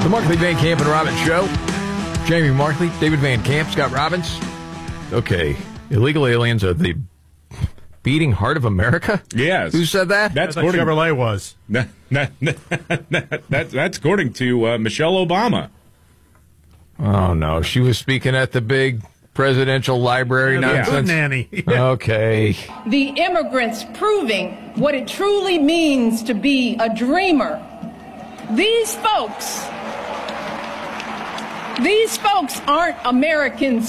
The Markley, Van Camp, and Robbins Show. Jamie Markley, David Van Camp, Scott Robbins. Okay, illegal aliens are the beating heart of America? Yes. Who said that? That's what Chevrolet was. That's according to Michelle Obama. Oh, no. She was speaking at the big presidential library nonsense. Good nanny. Okay. The immigrants proving what it truly means to be a dreamer. These folks aren't Americans